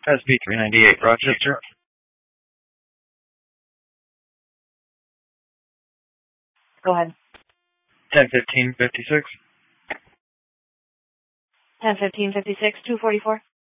SB 398 Rochester. Go ahead. 101556. 101556, 244.